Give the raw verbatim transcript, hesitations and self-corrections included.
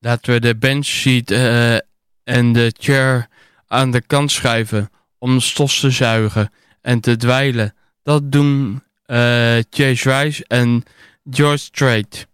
Laten we de benchseat uh, en de chair aan de kant schuiven om stof te zuigen en te dweilen. Dat doen uh, Chase Rice en George Strait.